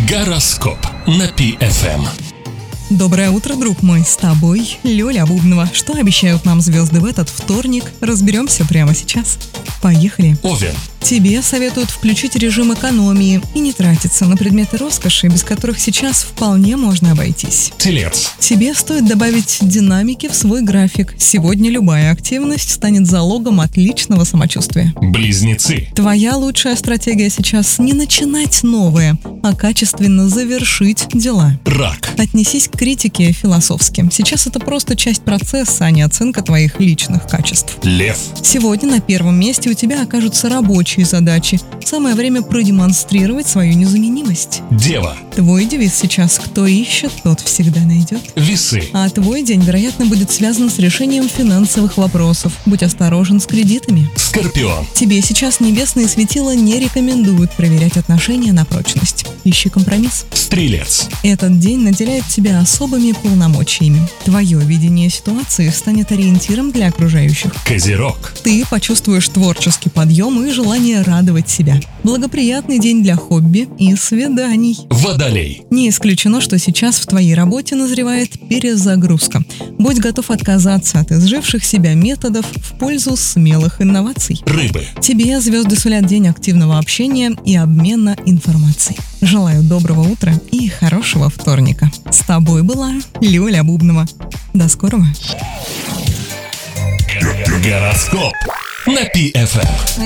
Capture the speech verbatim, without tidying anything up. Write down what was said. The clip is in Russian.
Гороскоп на Пи эф эм. Доброе утро, друг мой, с тобой Лёля Бубнова. Что обещают нам звезды в этот вторник? Разберемся прямо сейчас. Поехали. Овен. Тебе советуют включить режим экономии и не тратиться на предметы роскоши, без которых сейчас вполне можно обойтись. Телец. Тебе стоит добавить динамики в свой график. Сегодня любая активность станет залогом отличного самочувствия. Близнецы. Твоя лучшая стратегия сейчас не начинать новое, а качественно завершить дела. Рак. Отнесись к критике философски. Сейчас это просто часть процесса, а не оценка твоих личных качеств. Лев. Сегодня на первом месте у тебя окажутся рабочие задачи. Самое время продемонстрировать свою незаменимость. Дева. Твой девиз сейчас: кто ищет, тот всегда найдет. Весы. А твой день, вероятно, будет связан с решением финансовых вопросов. Будь осторожен с кредитами. Скорпион. Тебе сейчас небесные светила не рекомендуют проверять отношения на прочность. Ищи компромисс. Стрелец. Этот день наделяет тебя особыми полномочиями. Твое видение ситуации станет ориентиром для окружающих. Козерог. Ты почувствуешь творческий подъем и желание радовать себя. Благоприятный день для хобби и свиданий. Водолей. Не исключено, что сейчас в твоей работе назревает перезагрузка. Будь готов отказаться от изживших себя методов в пользу смелых инноваций. Рыбы. Тебе звезды сулят день активного общения и обмена информацией. Желаю доброго утра и хорошего вторника. С тобой была Лёля Бубнова. До скорого. Гороскоп на Пи эф эм.